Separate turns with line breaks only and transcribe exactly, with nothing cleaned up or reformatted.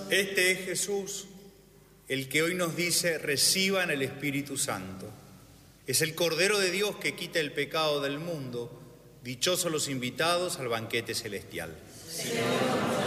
Este es Jesús, el que hoy nos dice: reciban el Espíritu Santo. Es el Cordero de Dios que quita el pecado del mundo. Dichosos los invitados al banquete celestial.
Señor,